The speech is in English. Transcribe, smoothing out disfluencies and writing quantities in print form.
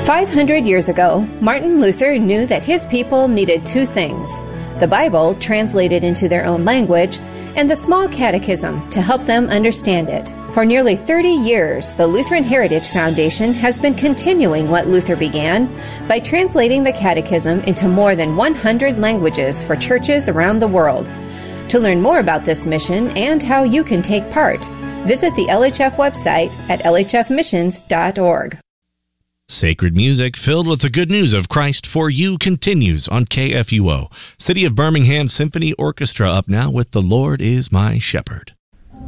500 years ago, Martin Luther knew that his people needed two things: the Bible, translated into their own language, and the small catechism to help them understand it. For nearly 30 years, the Lutheran Heritage Foundation has been continuing what Luther began by translating the catechism into more than 100 languages for churches around the world. To learn more about this mission and how you can take part, visit the LHF website at lhfmissions.org. Sacred music filled with the good news of Christ for you continues on KFUO. City of Birmingham Symphony Orchestra up now with The Lord is My Shepherd.